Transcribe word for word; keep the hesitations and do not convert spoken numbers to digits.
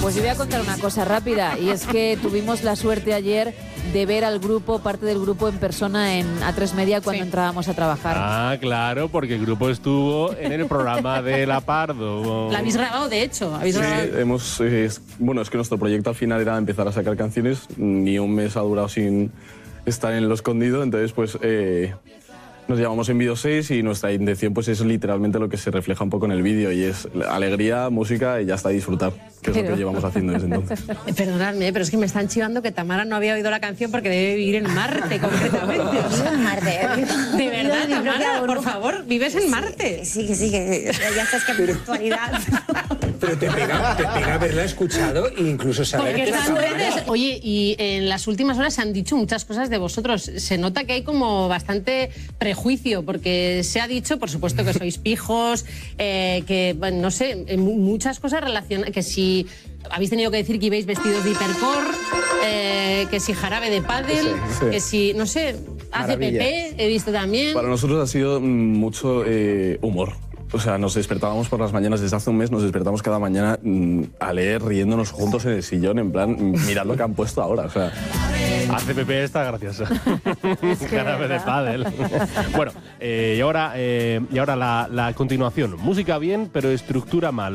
Pues yo voy a contar una cosa rápida, y es que tuvimos la suerte ayer de ver al grupo, parte del grupo en persona en A tres Media cuando sí. entrábamos a trabajar. Ah, claro, porque el grupo estuvo en el programa de La Pardo. ¿La habéis grabado, de hecho? ¿Habéis sí, grabado? hemos... Eh, bueno, es que nuestro proyecto al final era empezar a sacar canciones, ni un mes ha durado sin estar en lo escondido, entonces pues... Eh, Nos llamamos en Vídeo seis y nuestra intención pues es literalmente lo que se refleja un poco en el vídeo y es alegría, música y ya está, disfrutar, que es pero... lo que llevamos haciendo desde entonces. Perdonadme, pero es que me están chivando que Tamara no había oído la canción porque debe vivir en Marte, concretamente. O sea, en Marte. De verdad, Tamara, por favor, vives en Marte. Sí, que sí, que ya estás que en actualidad. Pero te pega, te pega haberla escuchado e incluso saber que están ustedes. Oye, y en las últimas horas se han dicho muchas cosas de vosotros. Se nota que hay como bastante prejuicio, porque se ha dicho, por supuesto, que sois pijos, eh, que, bueno, no sé, muchas cosas relacionadas, que si habéis tenido que decir que ibais vestidos de hipercore, eh, que si jarabe de pádel, sí, sí. que si, no sé, A C P P, he visto también. Para nosotros ha sido mucho eh, humor. O sea, nos despertábamos por las mañanas, desde hace un mes nos despertamos cada mañana mmm, a leer, riéndonos juntos en el sillón, en plan, mirad lo que han puesto ahora, o sea... A C P P está graciosa. Jarabe de pádel. Bueno, eh, y ahora, eh, y ahora la, la continuación. Música bien, pero estructura mal.